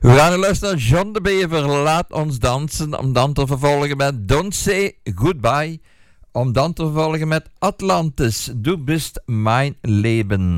We gaan luisteren naar John de Bever, Laat ons dansen, om dan te vervolgen met Don't Say Goodbye, om dan te vervolgen met Atlantis, Du bist mein Leben.